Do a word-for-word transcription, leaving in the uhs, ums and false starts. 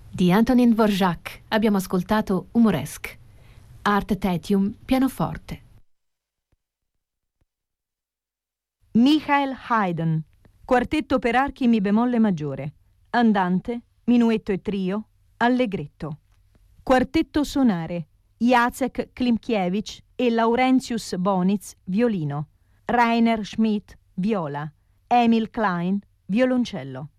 Di Antonin Dvorak abbiamo ascoltato Umoresque. Arte Tetium, pianoforte. Michael Haydn, quartetto per archi mi bemolle maggiore, andante, minuetto e trio, allegretto. Quartetto sonare, Jacek Klimkiewicz e Laurentius Bonitz, violino, Rainer Schmidt, viola, Emil Klein, violoncello.